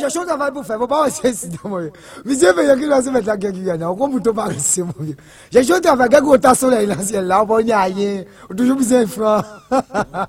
chercher un travail pour faire. Faut pas essayer de moi. Monsieur veut qu'il lance mettre la gueule. On comprend tout pas c'est mon vieux. J'ai cherché un travail gars gros ta soleil là ciel là, on va y aller. Toujours besoin franc.